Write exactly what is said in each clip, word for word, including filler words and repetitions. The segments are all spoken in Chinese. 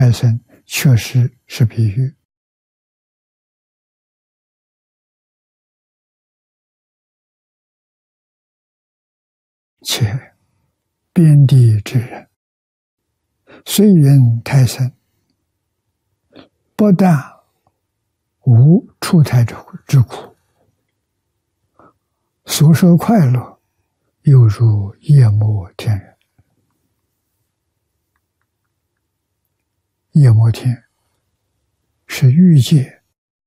来生确实是比喻，且边地之人，虽云胎生，不但无出胎之之苦，所受快乐，犹如夜摩天人。夜摩天是欲界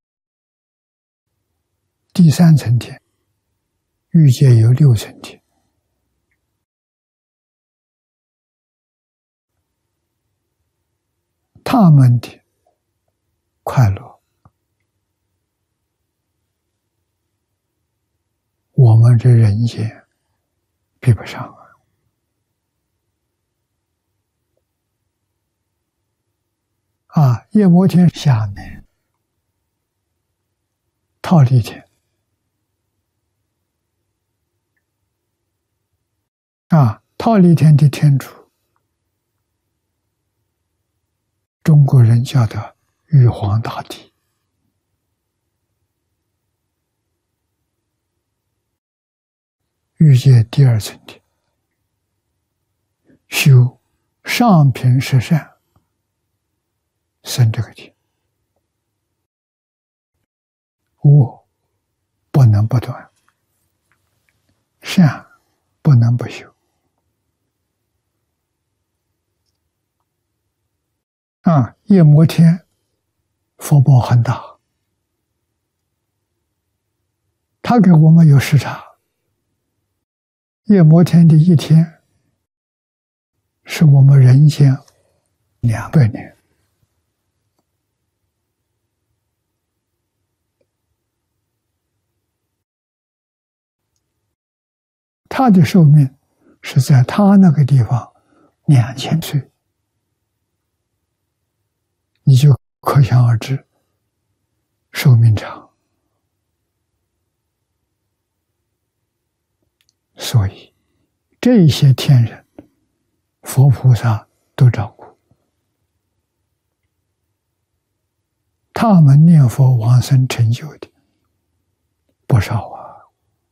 第三层天，欲界有六层天，他们的快乐，我们这人间比不上啊！啊，夜摩天下面，忉利天啊，忉利天的天主，中国人叫他玉皇大帝。欲界第二层天，修上品十善，生这个天，恶不能不断，善不能不修。啊，夜摩天福报很大，他给我们有时差。夜摩天的一天是我们人间两百年。他的寿命是在他那个地方两千岁，你就可想而知，寿命长。所以这些天人，佛菩萨都照顾，他们念佛往生成就的不少啊，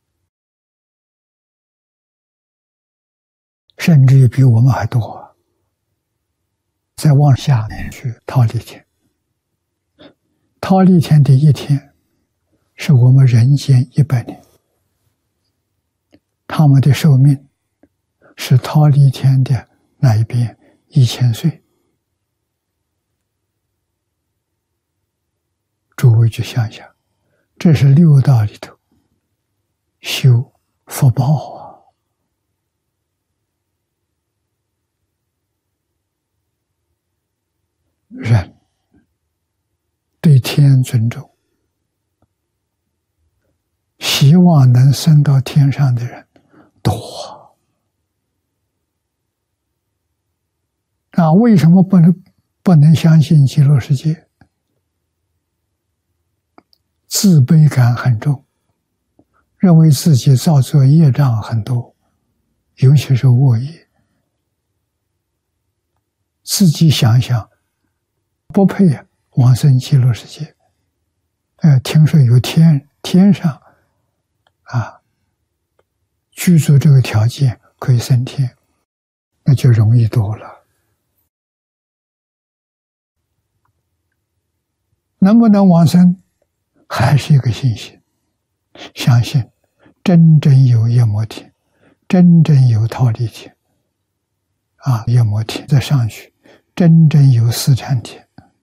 甚至于比我们还多啊。再往下面去，忉利天，忉利天的一天是我们人间一百年，他们的寿命是忉利天的那一边一千岁。诸位去想想，这是六道里头修福报啊。人对天尊重，希望能升到天上的人多啊！为什么不能不能相信极乐世界？自卑感很重，认为自己造作业障很多，尤其是恶业。自己想想，不配往生极乐世界。呃，听说有天天上啊，居住这个条件可以升天，那就容易多了。能不能往生，还是一个信心，相信真正有夜摩天，真正有忉利天，啊，夜摩天再上去，真正有四禅天。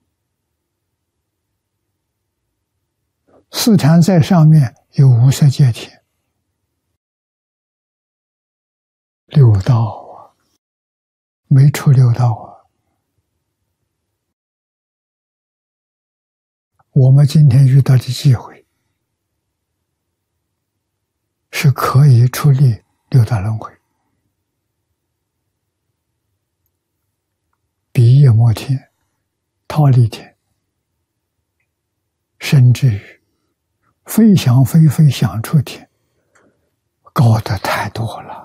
四禅在上面有无色界天，六道啊，没出六道啊。我们今天遇到的机会，是可以出离六道轮回，比夜摩天、忉利天，甚至于飞翔飞飞想出天，高的太多了。